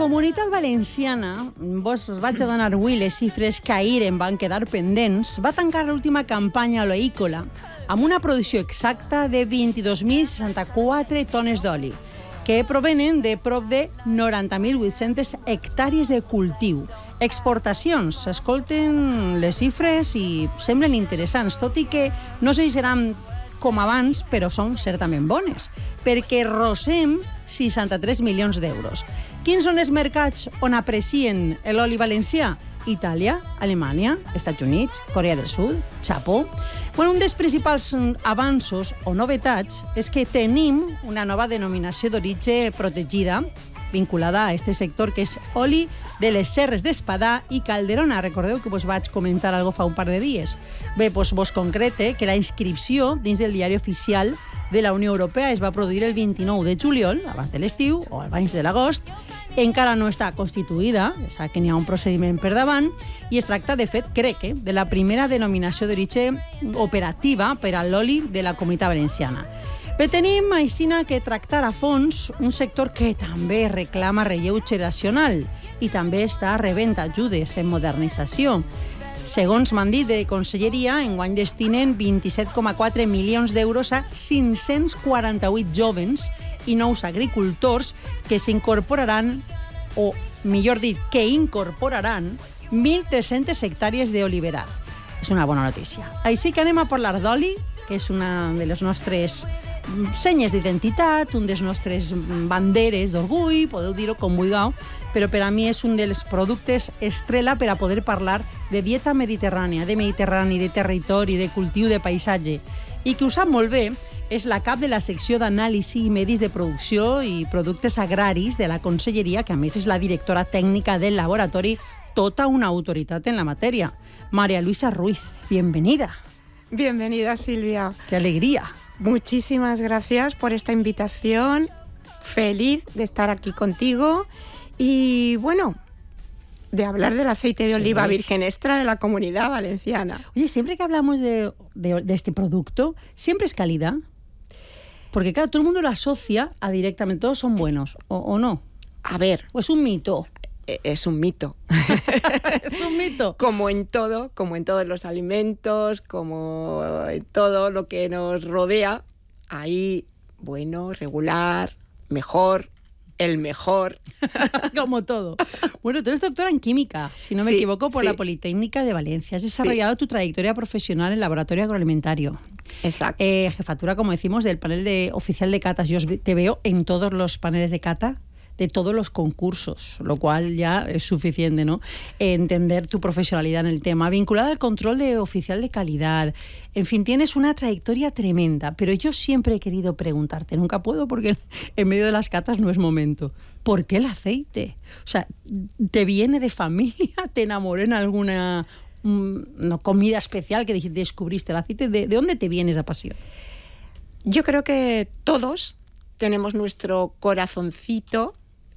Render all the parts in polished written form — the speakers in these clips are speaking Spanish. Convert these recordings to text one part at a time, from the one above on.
Comunitat Valenciana, vos vaig a donar avui les xifres que ahir em van quedar pendents, va tancar l'última campanya oleícola amb una producció exacta de 22.064 tones d'oli, que provenen de prop de 90.800 hectàrees de cultiu. Exportacions, escolten les xifres i semblen interessants, tot i que no sé si seran com abans, però són certament bones, perquè rosem 63 milions d'euros. Quins són els mercats on aprecien l'oli valencià? Itàlia, Alemanya, Estats Units, Corea del Sud, Japó. Un dels principals avanços o novetats és que tenim una nova denominació d'origen protegida vinculada a aquest sector, que és oli de les Serres d'Espadà i Calderona. Recordeu que vos vaig comentar algo fa un par de dies. Bé, doncs vos concrete que la inscripció dins del diari oficial de la Unió Europea es va produir el 29 de juliol, abans de l'estiu, o abans de l'agost. Encara no està constituïda, és que n'hi ha un procediment per davant, i es tracta, de fet, crec, de la primera denominació d'origen operativa per a l'oli de la Comunitat Valenciana. Bé, tenim aixina que tractar a fons un sector que també reclama relleu generacional i també està rebent ajudes en modernització. Segons m'han dit de Conselleria, enguany destinen 27,4 milions d'euros a 548 jóvens i nous agricultors que s'incorporaran, o millor dit, que incorporaran 1.300 hectàrees d'oliverar. És una bona notícia. Així que anem a parlar d'oli, que és una de les nostres senyes d'identitat, un dels nostres banderes d'orgull, podeu dir-ho com vulgueu, però per a mi és un dels productes estrella per a poder parlar de dieta mediterrània, de Mediterrani, de territori, de cultiu, de paisatge. I qui ho sap molt bé és la cap de la secció d'anàlisi i medis de producció i productes agraris de la Conselleria, que a més és la directora tècnica del laboratori, tota una autoritat en la matèria. María Luisa Ruiz, bienvenida. Bienvenida, Silvia. ¡Qué alegría! Muchísimas gracias por esta invitación. Feliz de estar aquí contigo y, bueno, de hablar del aceite de oliva virgen extra de la Comunidad Valenciana. Oye, siempre que hablamos de este producto, siempre es calidad. Porque, claro, todo el mundo lo asocia a directamente, todos son buenos, ¿o no? A ver. ¿O es un mito? Es un mito. Es un mito. Como en todos los alimentos, como en todo lo que nos rodea, hay bueno, regular, mejor, el mejor. Como todo. Bueno, tú eres doctora en química, si no me equivoco, por la Politécnica de Valencia. Has desarrollado tu trayectoria profesional en el laboratorio agroalimentario. Exacto. Jefatura, como decimos, del panel oficial de catas. Yo te veo en todos los paneles de cata de todos los concursos, lo cual ya es suficiente, ¿no? Entender tu profesionalidad en el tema, vinculada al control de oficial de calidad. En fin, tienes una trayectoria tremenda, pero yo siempre he querido preguntarte, nunca puedo porque en medio de las catas no es momento. ¿Por qué el aceite? O sea, ¿te viene de familia? ¿Te enamoró en alguna comida especial que descubriste el aceite? ¿De dónde te viene esa pasión? Yo creo que todos tenemos nuestro corazoncito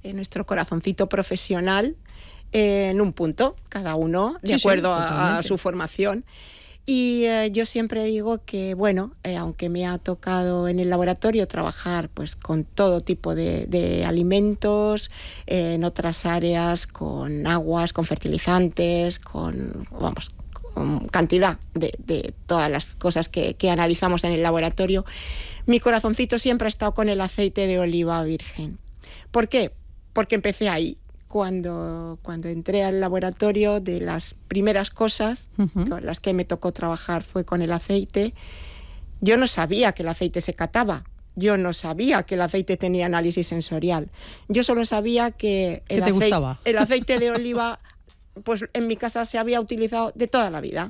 profesional en un punto, cada uno, de acuerdo a su formación. Y yo siempre digo que, bueno, aunque me ha tocado en el laboratorio trabajar pues con todo tipo de alimentos, en otras áreas, con aguas, con fertilizantes, con cantidad de todas las cosas que analizamos en el laboratorio, mi corazoncito siempre ha estado con el aceite de oliva virgen. ¿Por qué? Porque empecé ahí. Cuando entré al laboratorio, de las primeras cosas con las que me tocó trabajar fue con el aceite. Yo no sabía que el aceite se cataba. Yo no sabía que el aceite tenía análisis sensorial. Yo solo sabía que el aceite de oliva, pues en mi casa se había utilizado de toda la vida.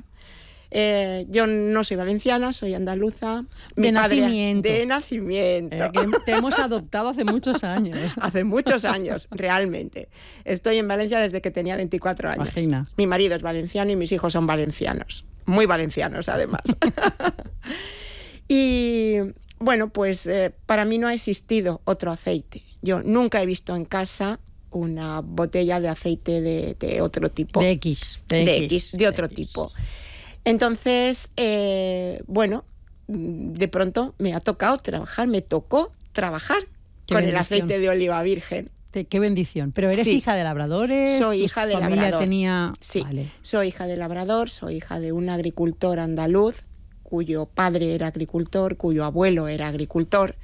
Yo no soy valenciana, soy andaluza. De nacimiento. De nacimiento. Que te hemos adoptado hace muchos años. Hace muchos años, realmente. Estoy en Valencia desde que tenía 24 años. Imagina. Mi marido es valenciano y mis hijos son valencianos. Muy valencianos, además. Y, bueno, pues para mí no ha existido otro aceite. Yo nunca he visto en casa una botella de aceite de otro tipo. De otro tipo. Entonces, bueno, de pronto me tocó trabajar con el aceite de oliva virgen. Qué bendición. ¿Pero eres hija de labradores? Soy hija de familia labrador. Tenía... Sí, vale. Soy hija de labrador, soy hija de un agricultor andaluz, cuyo padre era agricultor, cuyo abuelo era agricultor.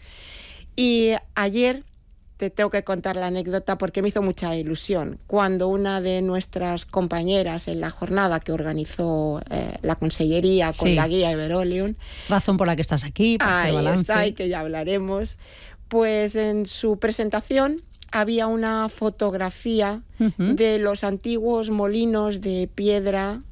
Y ayer te tengo que contar la anécdota porque me hizo mucha ilusión. Cuando una de nuestras compañeras en la jornada que organizó la consellería con la guía Iberoleum... Razón por la que estás aquí, para hacer balance. Está, y que ya hablaremos. Pues en su presentación había una fotografía de los antiguos molinos de piedra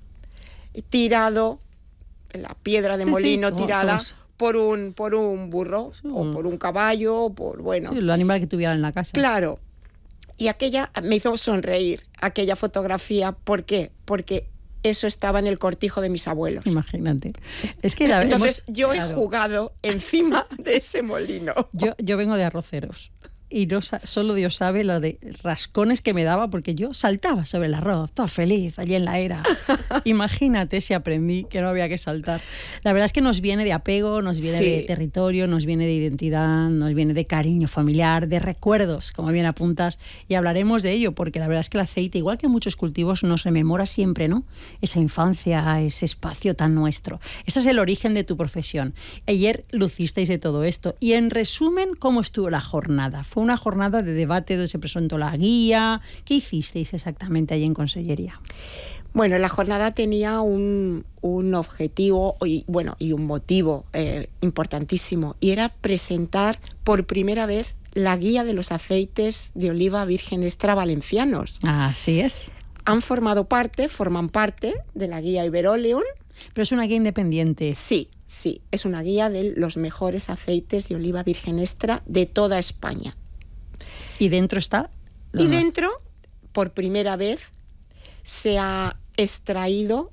tirado, la piedra de molino tirada por un burro o por un caballo, o por, bueno... Sí, el animal que tuviera en la casa. Claro. Y aquella me hizo sonreír, aquella fotografía. ¿Por qué? Porque eso estaba en el cortijo de mis abuelos. Imagínate. Es que entonces yo he jugado encima de ese molino. Yo vengo de arroceros. Y no, solo Dios sabe lo de rascones que me daba, porque yo saltaba sobre el arroz, toda feliz, allí en la era. Imagínate si aprendí que no había que saltar. La verdad es que nos viene de apego, nos viene de territorio, nos viene de identidad, nos viene de cariño familiar, de recuerdos, como bien apuntas, y hablaremos de ello, porque la verdad es que el aceite, igual que muchos cultivos, nos rememora siempre, ¿no? Esa infancia, ese espacio tan nuestro. Ese es el origen de tu profesión. Ayer lucisteis de todo esto. Y en resumen, ¿cómo estuvo la jornada? Fue una jornada de debate donde se presentó la guía. ¿Qué hicisteis exactamente allí en Consellería? Bueno, la jornada tenía un objetivo y un motivo importantísimo, y era presentar por primera vez la guía de los aceites de oliva virgen extra valencianos. Así es. Forman parte de la guía Iberoleum. Pero es una guía independiente. Sí, es una guía de los mejores aceites de oliva virgen extra de toda España. ¿Y dentro está? Y dentro, por primera vez, se ha extraído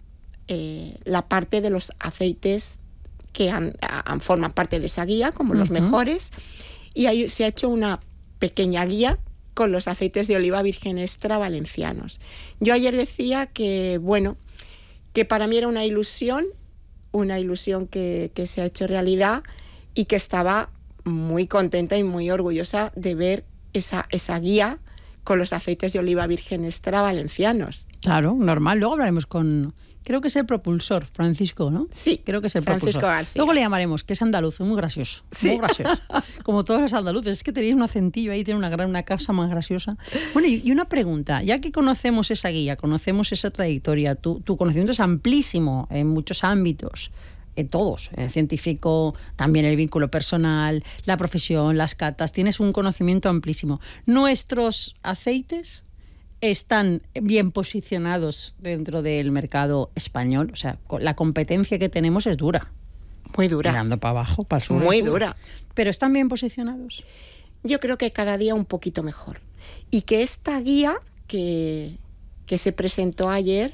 la parte de los aceites que forman parte de esa guía, como los mejores, y ahí se ha hecho una pequeña guía con los aceites de oliva virgen extra valencianos. Yo ayer decía que para mí era una ilusión que se ha hecho realidad, y que estaba muy contenta y muy orgullosa de ver esa guía con los aceites de oliva virgen extra valencianos. Claro, normal. Luego hablaremos creo que es el propulsor, Francisco, ¿no? Sí, creo que es el Francisco propulsor. García. Luego le llamaremos, que es andaluz, muy gracioso. Sí. Muy gracioso. Como todos los andaluces, es que tenéis un acentillo ahí, tiene una casa más graciosa. Bueno, y una pregunta, ya que conocemos esa guía, conocemos esa trayectoria, tu conocimiento es amplísimo en muchos ámbitos, en todos, el científico, también el vínculo personal, la profesión, las catas, tienes un conocimiento amplísimo. ¿Nuestros aceites están bien posicionados dentro del mercado español? O sea, la competencia que tenemos es dura. Muy dura. Mirando para abajo, para el sur. Muy dura. ¿Pero están bien posicionados? Yo creo que cada día un poquito mejor. Y que esta guía que se presentó ayer,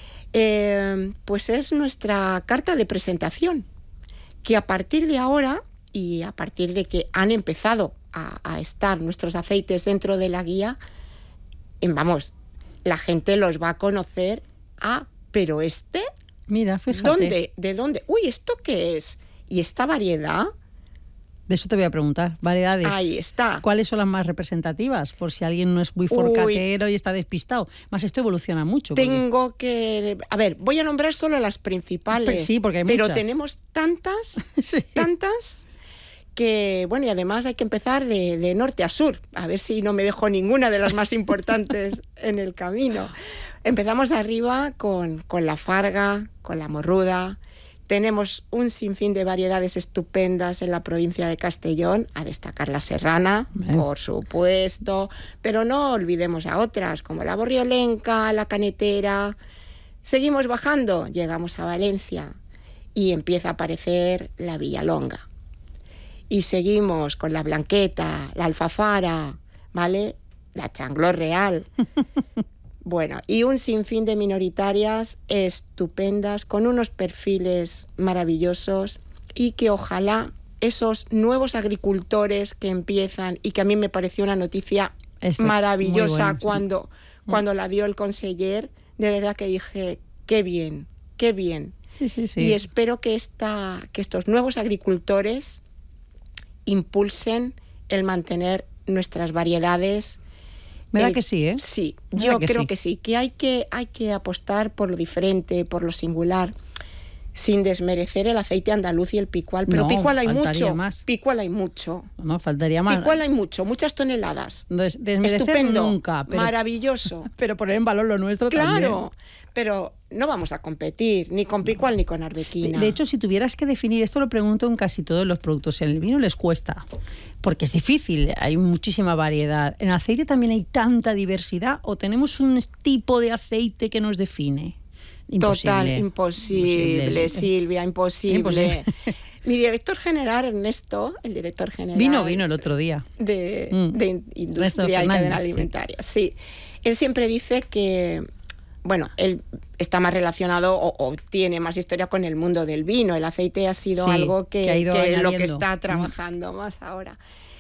pues es nuestra carta de presentación, que a partir de ahora, y a partir de que han empezado a estar nuestros aceites dentro de la guía, la gente los va a conocer. Pero mira, fíjate. ¿Dónde? ¿De dónde? Uy, ¿esto qué es? ¿Y esta variedad? De eso te voy a preguntar, variedades. Ahí está. ¿Cuáles son las más representativas? Por si alguien no es muy forcatero y está despistado. Más esto evoluciona mucho. Voy a nombrar solo las principales. Sí, porque hay muchas. Pero tenemos tantas, tantas, que, y además hay que empezar de norte a sur, a ver si no me dejo ninguna de las más importantes en el camino. Empezamos arriba con la farga, con la morruda. Tenemos un sinfín de variedades estupendas en la provincia de Castellón, a destacar la serrana, por supuesto, pero no olvidemos a otras, como la borriolenca, la canetera. Seguimos bajando, llegamos a Valencia y empieza a aparecer la villalonga. Y seguimos con la blanqueta, la alfafara, ¿vale? La changlor real. Y un sinfín de minoritarias estupendas, con unos perfiles maravillosos, y que ojalá esos nuevos agricultores que empiezan, y que a mí me pareció una noticia maravillosa bueno, cuando la dio el conseller, de verdad que dije, qué bien. Sí. Y espero que estos nuevos agricultores impulsen el mantener nuestras variedades Me da que sí, ¿eh? Sí, yo creo que sí, que hay que apostar por lo diferente, por lo singular, sin desmerecer el aceite andaluz y el picual. Pero picual hay mucho. Más. Picual hay mucho. No, faltaría más. Picual hay mucho, muchas toneladas. Desmerecer estupendo, nunca. Pero, maravilloso. Pero poner en valor lo nuestro también. Claro, pero no vamos a competir ni con picual ni con arbequina. De hecho, si tuvieras que definir, esto lo pregunto en casi todos los productos, en el vino les cuesta, porque es difícil, hay muchísima variedad. ¿En aceite también hay tanta diversidad o tenemos un tipo de aceite que nos define? Imposible. Total, imposible, Silvia, imposible. Mi director general, Ernesto, el director general... Vino el otro día. De Industria y Cadena Alimentaria, sí. Él siempre dice que, bueno, él está más relacionado o tiene más historia con el mundo del vino. El aceite ha sido algo que es lo que está trabajando más ahora.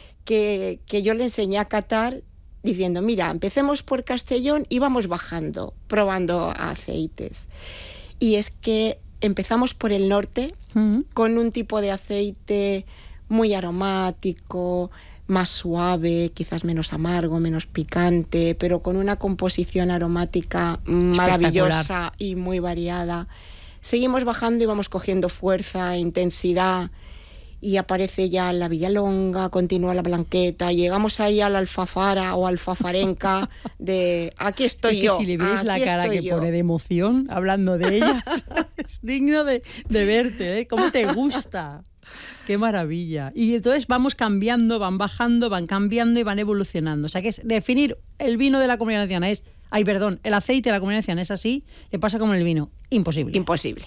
Que yo le enseñé a catar diciendo, mira, empecemos por Castellón y vamos bajando, probando aceites. Y es que empezamos por el norte con un tipo de aceite muy aromático, más suave, quizás menos amargo, menos picante, pero con una composición aromática maravillosa y muy variada. Seguimos bajando y vamos cogiendo fuerza, intensidad, y aparece ya la Villalonga, continúa la Blanqueta, llegamos ahí a la Alfafara o Alfafarenca de aquí estoy yo. Si le ves la cara que pone de emoción hablando de ellas, es digno de verte, ¿eh? ¿Cómo te gusta? ¡Qué maravilla! Y entonces vamos cambiando, van bajando, van cambiando y van evolucionando. O sea que es definir el vino de la Comunidad Valenciana el aceite de la Comunidad Valenciana es así, le pasa como en el vino, imposible.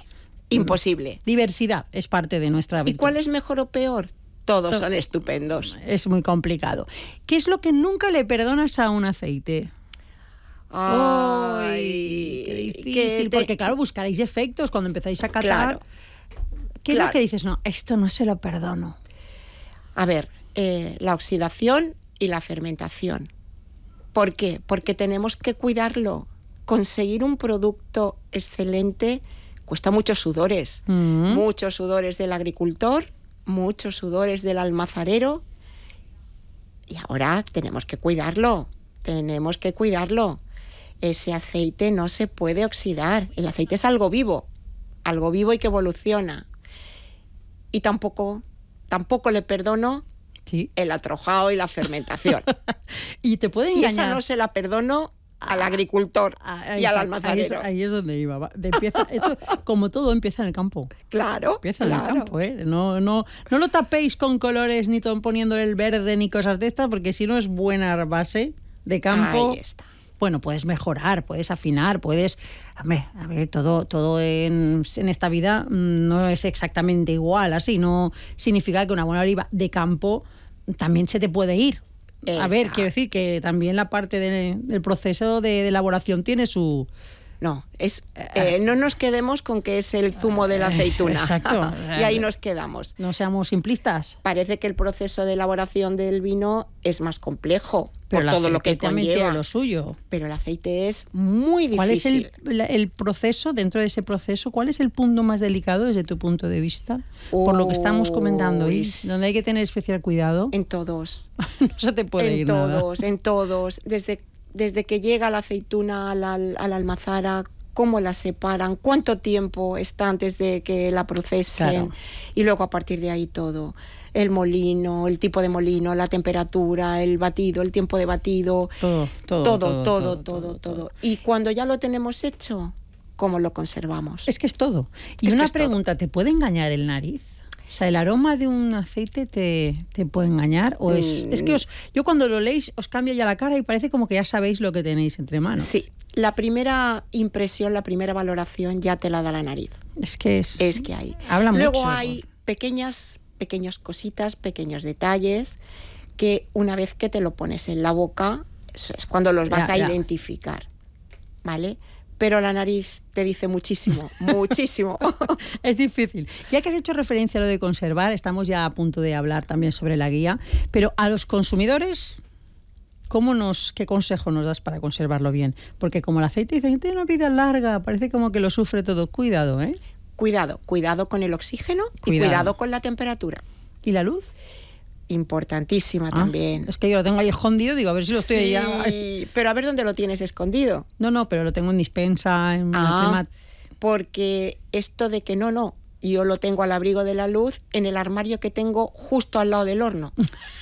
Imposible. Diversidad es parte de nuestra virtud. ¿Y cuál es mejor o peor? Todos son estupendos. Es muy complicado. ¿Qué es lo que nunca le perdonas a un aceite? ¡Ay! ¡Qué difícil! Porque claro, buscaréis defectos cuando empezáis a catar. Claro, ¿Qué es lo que dices? No, esto no se lo perdono. A ver, la oxidación y la fermentación. ¿Por qué? Porque tenemos que cuidarlo. Conseguir un producto excelente cuesta muchos sudores. Muchos sudores del agricultor, muchos sudores del almazarero. Y ahora tenemos que cuidarlo. Ese aceite no se puede oxidar. El aceite es algo vivo y que evoluciona. Y tampoco le perdono el atrojado y la fermentación. Y te puede engañar. Y esa no se la perdono al agricultor y al almacenero. Ahí es donde iba. Esto, como todo, empieza en el campo. Claro. Empieza en el campo, ¿eh? No lo tapéis con colores, ni poniéndole el verde, ni cosas de estas, porque si no es buena base de campo. Ahí está. Bueno, puedes mejorar, puedes afinar, puedes... Hombre, a ver, todo en esta vida no es exactamente igual, así. No significa que una buena oliva de campo también se te puede ir. A ver, quiero decir que también la parte del proceso de elaboración tiene su... No, no nos quedemos con que es el zumo de la aceituna. Exacto. Y ahí nos quedamos. No seamos simplistas. Parece que el proceso de elaboración del vino es más complejo, pero por todo lo que conlleva. Tiene lo suyo. Pero el aceite es muy difícil. ¿Cuál es el proceso, dentro de ese proceso, cuál es el punto más delicado desde tu punto de vista? Por lo que estamos comentando hoy, donde hay que tener especial cuidado. En todos. No se te puede ir nada. En todos. Desde que llega la aceituna a la almazara, cómo la separan, cuánto tiempo está antes de que la procesen, claro. Y luego a partir de ahí todo. El molino, el tipo de molino, la temperatura, el batido, el tiempo de batido. Todo. Y cuando ya lo tenemos hecho, ¿cómo lo conservamos? Es que es todo. Y una pregunta, ¿te puede engañar el nariz? O sea, ¿el aroma de un aceite te puede engañar? ¿O es que yo cuando lo leéis os cambia ya la cara y parece como que ya sabéis lo que tenéis entre manos? Sí, la primera impresión, la primera valoración ya te la da la nariz. Es que hay. Habla Luego mucho. Hay pequeñas cositas, pequeños detalles que una vez que te lo pones en la boca es cuando los vas a identificar, ¿vale? Pero la nariz te dice muchísimo. Es difícil. Ya que has hecho referencia a lo de conservar, estamos ya a punto de hablar también sobre la guía, pero a los consumidores, ¿qué consejo nos das para conservarlo bien? Porque como el aceite dice que tiene una vida larga, parece como que lo sufre todo. Cuidado, ¿eh? Cuidado con el oxígeno y cuidado con la temperatura. ¿Y la luz? importantísima también. Es que yo lo tengo ahí escondido, digo, a ver si lo estoy ya... Pero a ver dónde lo tienes escondido. No, pero lo tengo en dispensa, en una porque esto de que no, yo lo tengo al abrigo de la luz en el armario que tengo justo al lado del horno.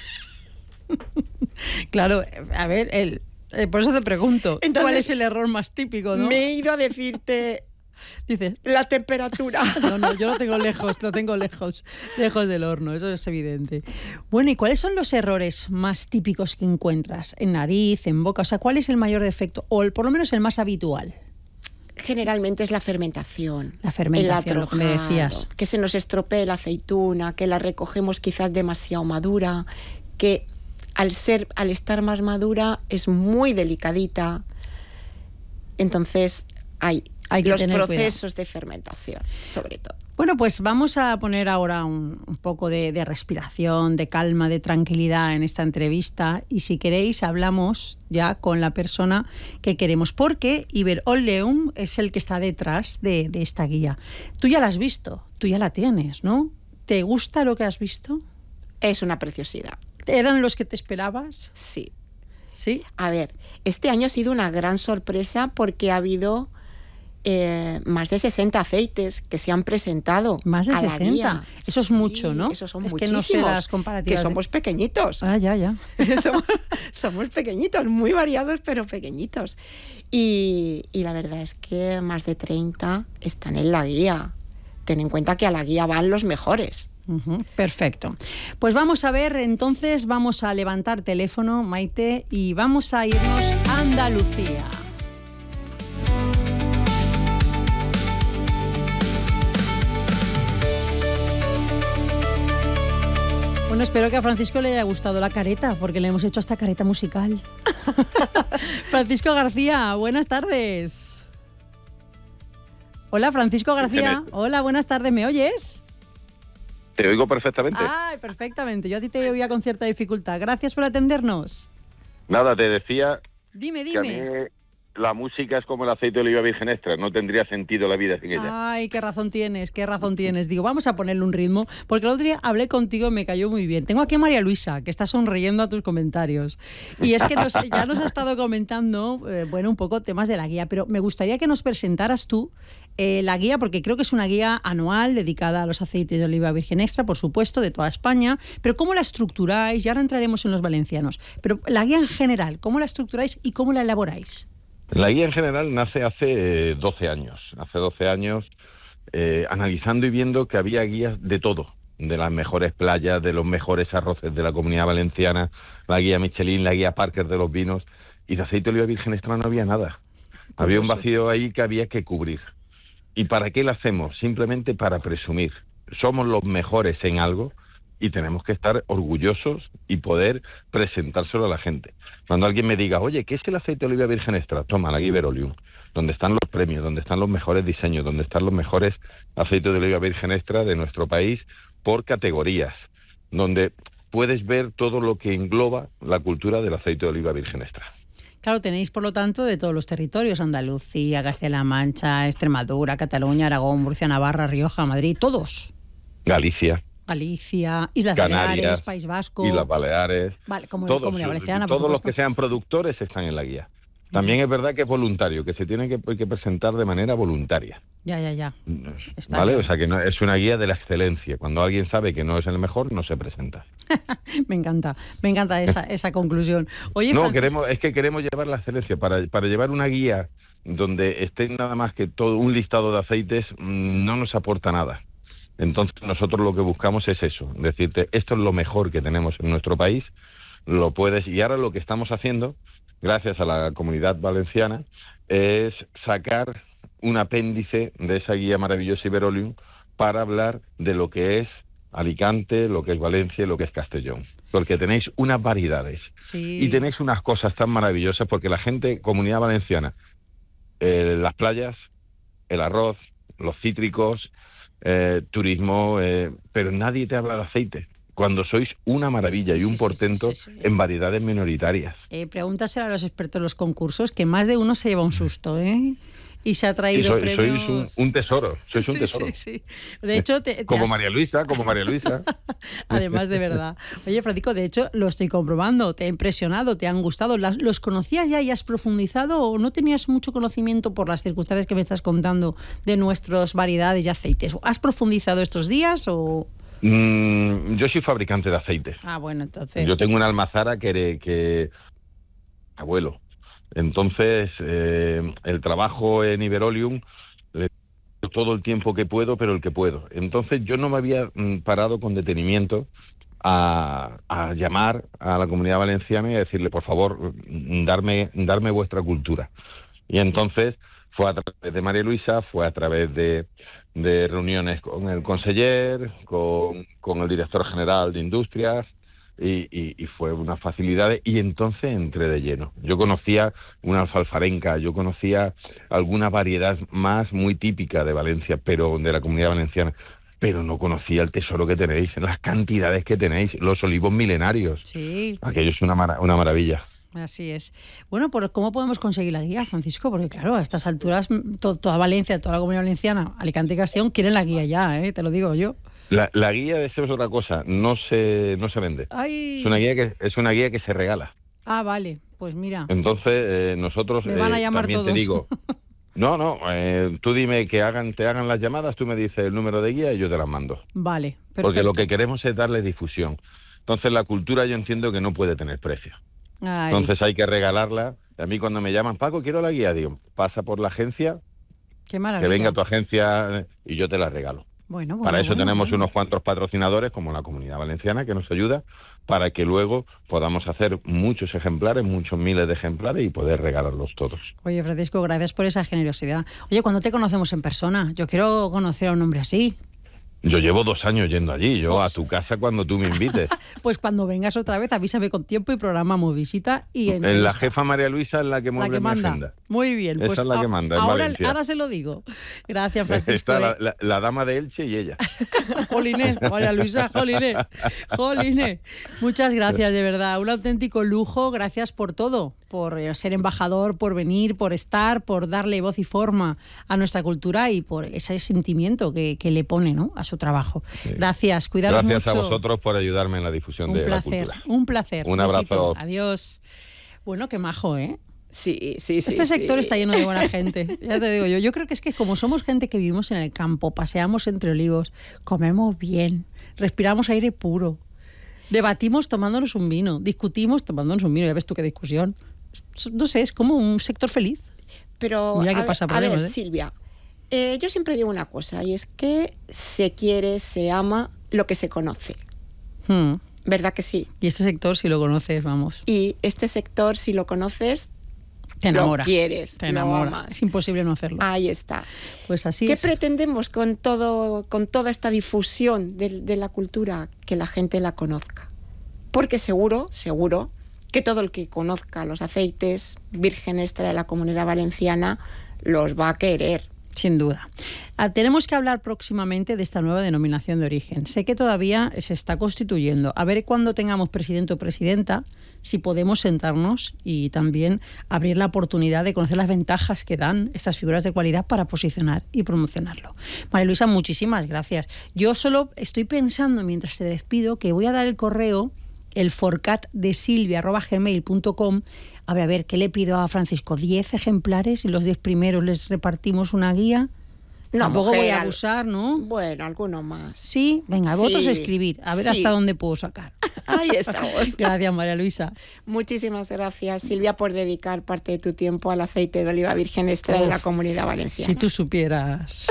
Claro, a ver, por eso te pregunto, entonces, ¿cuál es el error más típico, no? Me he ido a decirte... Dices, la temperatura. No, yo lo tengo lejos del horno, eso es evidente. Bueno, ¿y cuáles son los errores más típicos que encuentras en nariz, en boca? O sea, ¿cuál es el mayor defecto o por lo menos el más habitual? Generalmente es la fermentación. La fermentación, lo que me decías. Que se nos estropee la aceituna, que la recogemos quizás demasiado madura, que al estar más madura es muy delicadita. Entonces hay los procesos de fermentación, sobre todo. Bueno, pues vamos a poner ahora un poco de respiración, de calma, de tranquilidad en esta entrevista y si queréis hablamos ya con la persona que queremos, porque Iber-Oleum es el que está detrás de esta guía. Tú ya la has visto, tú ya la tienes, ¿no? ¿Te gusta lo que has visto? Es una preciosidad. ¿Eran los que te esperabas? Sí. ¿Sí? A ver, este año ha sido una gran sorpresa porque ha habido... más de 60 aceites que se han presentado. Más de a 60. La guía. Eso es mucho, ¿no? Eso son es muchísimos. Que no sé las comparativas. Que somos pequeñitos. Ya. somos pequeñitos, muy variados, pero pequeñitos. Y la verdad es que más de 30 están en la guía. Ten en cuenta que a la guía van los mejores. Perfecto. Pues vamos a ver, entonces vamos a levantar teléfono, Maite, y vamos a irnos a Andalucía. Bueno, espero que a Francisco le haya gustado la careta, porque le hemos hecho hasta careta musical. Francisco García, buenas tardes. Hola, Francisco García. Hola, buenas tardes, ¿me oyes? Te oigo perfectamente. Perfectamente. Yo a ti te oía con cierta dificultad. Gracias por atendernos. Nada, te decía... Dime. Que a mí la música es como el aceite de oliva virgen extra, no tendría sentido la vida sin ella. Ay, qué razón tienes. Digo, vamos a ponerle un ritmo, porque el otro día hablé contigo y me cayó muy bien. Tengo aquí a María Luisa, que está sonriendo a tus comentarios. Y es que ya nos ha estado comentando, un poco temas de la guía, pero me gustaría que nos presentaras tú la guía, porque creo que es una guía anual dedicada a los aceites de oliva virgen extra, por supuesto, de toda España, pero ¿cómo la estructuráis? Y ahora entraremos en los valencianos. Pero la guía en general, ¿cómo la estructuráis y cómo la elaboráis? La guía en general nace hace 12 años. Hace 12 años, analizando y viendo que había guías de todo, de las mejores playas, de los mejores arroces de la Comunidad Valenciana, la guía Michelin, la guía Parker de los vinos, y de aceite de oliva virgen extra no había nada. Había un vacío ahí que había que cubrir. ¿Y para qué lo hacemos? Simplemente para presumir. Somos los mejores en algo y tenemos que estar orgullosos y poder presentárselo a la gente. Cuando alguien me diga, oye, ¿qué es el aceite de oliva virgen extra? Toma, la Iber-Oleum, donde están los premios, donde están los mejores diseños, donde están los mejores aceites de oliva virgen extra de nuestro país por categorías, donde puedes ver todo lo que engloba la cultura del aceite de oliva virgen extra. Claro, tenéis, por lo tanto, de todos los territorios, Andalucía, Castilla-La Mancha, Extremadura, Cataluña, Aragón, Murcia, Navarra, Rioja, Madrid, todos. Galicia, Islas Canarias, Baleares, País Vasco... Islas Baleares... Vale, todos, Comunidad Valenciana, por todos supuesto. los que sean productores están en la guía. También es verdad que es voluntario, que se tiene que presentar de manera voluntaria. Ya. Está ¿Vale? bien. O sea, que no, es una guía de la excelencia. Cuando alguien sabe que no es el mejor, no se presenta. Me encanta esa conclusión. Oye, no, Francisco... queremos llevar la excelencia. Para llevar una guía donde esté nada más que todo un listado de aceites, no nos aporta nada. Entonces nosotros lo que buscamos es eso, decirte, esto es lo mejor que tenemos en nuestro país, lo puedes, y ahora lo que estamos haciendo, gracias a la Comunidad Valenciana, es sacar un apéndice de esa guía maravillosa Iber-Oleum para hablar de lo que es Alicante, lo que es Valencia y lo que es Castellón. Porque tenéis unas variedades y tenéis unas cosas tan maravillosas, porque la gente, Comunidad Valenciana, las playas, el arroz, los cítricos, turismo, pero nadie te habla de aceite, cuando sois una maravilla y un portento en variedades minoritarias. Pregúntaselo a los expertos de los concursos, que más de uno se lleva un susto, ¿eh? Y se ha traído premios... Sois un tesoro, sois un tesoro. Sí. De hecho, como María Luisa. Además, de verdad. Oye, Francisco, de hecho, lo estoy comprobando. ¿Te ha impresionado? ¿Te han gustado? ¿Los conocías ya y has profundizado o no tenías mucho conocimiento por las circunstancias que me estás contando de nuestras variedades y aceites? ¿Has profundizado estos días o...? Yo soy fabricante de aceites. Bueno, entonces... Yo tengo una almazara que abuelo. Entonces, el trabajo en Iberolium, todo el tiempo que puedo, pero el que puedo. Entonces, yo no me había parado con detenimiento a llamar a la Comunidad Valenciana y a decirle, por favor, darme vuestra cultura. Y entonces, fue a través de María Luisa, fue a través de reuniones con el conseller, con el director general de Industrias, y fue una facilidad, y entonces entré de lleno. Yo conocía una alfalfarenca, yo conocía alguna variedad más muy típica de Valencia, pero de la Comunidad Valenciana, pero no conocía el tesoro que tenéis, las cantidades que tenéis, los olivos milenarios. Sí. Aquello es una maravilla. Así es. Bueno, ¿cómo podemos conseguir la guía, Francisco? Porque claro, a estas alturas toda Valencia, toda la Comunidad Valenciana, Alicante y Castellón quieren la guía ya, te lo digo yo. La guía, eso es otra cosa, no se vende. Ay. Es una guía que se regala. Vale, pues mira. Entonces, nosotros me van a llamar también todos. Te digo, tú dime que te hagan las llamadas, tú me dices el número de guía y yo te las mando. Vale, perfecto. Porque lo que queremos es darle difusión. Entonces, la cultura yo entiendo que no puede tener precio. Ay. Entonces hay que regalarla. A mí cuando me llaman, Paco, quiero la guía, digo, pasa por la agencia, qué maravilla, que venga a tu agencia y yo te la regalo. Bueno, para eso tenemos unos cuantos patrocinadores, como la Comunidad Valenciana, que nos ayuda, para que luego podamos hacer muchos ejemplares, muchos miles de ejemplares y poder regalarlos todos. Oye, Francisco, gracias por esa generosidad. Oye, ¿cuándo te conocemos en persona? Yo quiero conocer a un hombre así. Yo llevo 2 años yendo allí, a tu casa cuando tú me invites. Pues cuando vengas otra vez, avísame con tiempo y programamos visita y entrevista. La jefa María Luisa es la que mueve mi agenda. Muy bien. Esa es la que manda, ahora se lo digo. Gracias, Francisco. Está la dama de Elche y ella. Jolines, María Luisa, jolines. Muchas gracias, de verdad. Un auténtico lujo. Gracias por todo, por ser embajador, por venir, por estar, por darle voz y forma a nuestra cultura y por ese sentimiento que le pone, ¿no?, a su trabajo. Sí. Gracias, cuidaros mucho. Gracias a vosotros por ayudarme en la difusión de la cultura. Un placer. Un abrazo. Adiós. Bueno, qué majo, ¿eh? Sí. Este sector está lleno de buena gente. Ya te digo yo. Yo creo que es que como somos gente que vivimos en el campo, paseamos entre olivos, comemos bien, respiramos aire puro, debatimos tomándonos un vino, discutimos tomándonos un vino. Ya ves tú qué discusión. No sé, es como un sector feliz. Pero mira que pasa problemas, a ver, Silvia, yo siempre digo una cosa, y es que se quiere, se ama lo que se conoce. ¿Verdad que sí? Y este sector, si lo conoces, vamos. Y este sector, si lo conoces, te enamora. Lo quieres, te enamora. Lo amas. Es imposible no hacerlo. Ahí está. Pues así ¿Qué es. pretendemos con toda esta difusión de la cultura? Que la gente la conozca. Porque seguro que todo el que conozca los aceites virgen extra de la Comunidad Valenciana los va a querer. Sin duda. Tenemos que hablar próximamente de esta nueva denominación de origen. Sé que todavía se está constituyendo. A ver cuando tengamos presidente o presidenta, si podemos sentarnos y también abrir la oportunidad de conocer las ventajas que dan estas figuras de cualidad para posicionar y promocionarlo. María Luisa, muchísimas gracias. Yo solo estoy pensando, mientras te despido, que voy a dar el correo, el forcatdesilvia@gmail.com. A ver, ¿qué le pido a Francisco? ¿10 ejemplares y los 10 primeros les repartimos una guía? No, tampoco voy a abusar, ¿no? Bueno, alguno más. Sí, venga, votos a escribir, a ver hasta dónde puedo sacar. Ahí estamos. Gracias, María Luisa. Muchísimas gracias, Silvia, por dedicar parte de tu tiempo al aceite de oliva virgen extra de la Comunidad Valenciana. Si tú supieras.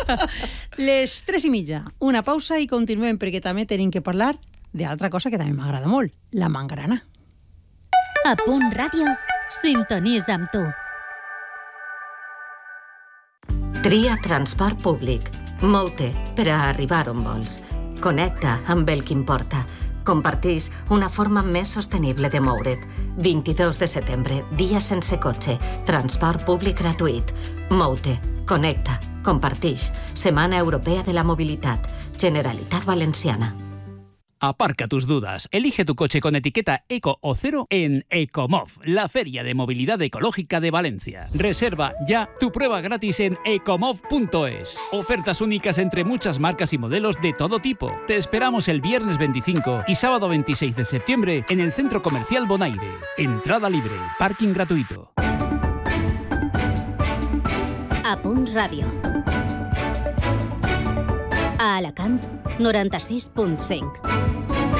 Les 3:30, una pausa i continuem perquè també tenim que parlar d'altra cosa que també m'agrada molt, la mangrana. A Punt Ràdio, sintonitza amb tu. Tria transport públic. Molte per a arribar on vols. Connecta amb el que importa. Compartix una forma més sostenible de moure't. 22 de setembre, dia sense cotxe. Transport públic gratuït. Moute, connecta, compartix. Setmana Europea de la Mobilitat. Generalitat Valenciana. Aparca tus dudas. Elige tu coche con etiqueta Eco o Cero en Ecomov, la feria de movilidad ecológica de Valencia. Reserva ya tu prueba gratis en ecomov.es. Ofertas únicas entre muchas marcas y modelos de todo tipo. Te esperamos el viernes 25 y sábado 26 de septiembre en el Centro Comercial Bonaire. Entrada libre, parking gratuito. A Punt Ràdio. A Alacant, 96.5.